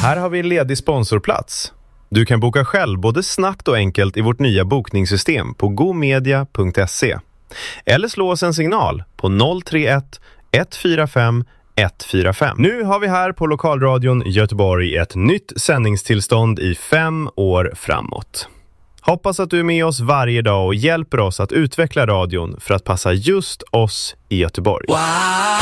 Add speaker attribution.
Speaker 1: Här har vi en ledig sponsorplats. Du kan boka själv både snabbt och enkelt i vårt nya bokningssystem på gomedia.se. Eller slå oss en signal på 031 145 145. Nu har vi här på Lokalradion Göteborg ett nytt sändningstillstånd i 5 år framåt. Hoppas att du är med oss varje dag och hjälper oss att utveckla radion för att passa just oss i Göteborg.
Speaker 2: Wow.